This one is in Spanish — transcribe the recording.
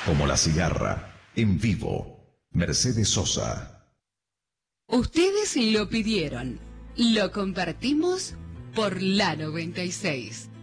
Como la cigarra, en vivo, Mercedes Sosa. Ustedes lo pidieron, lo compartimos por la 96.